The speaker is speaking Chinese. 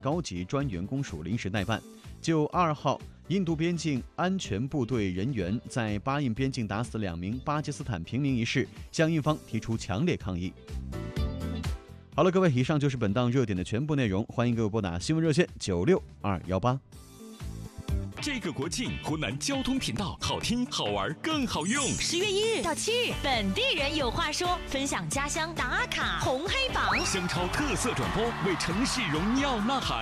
高级专员公署临时代办，就2号印度边境安全部队人员在巴印边境打死2名巴基斯坦平民一事，向印方提出强烈抗议。好了，各位，以上就是本档热点的全部内容，欢迎各位拨打新闻热线96218。 这个国庆，湖南交通频道好听、好玩、更好用。 10月1日到7日，本地人有话说，分享家乡打卡红黑榜， 香超特色转播，为城市荣耀呐喊。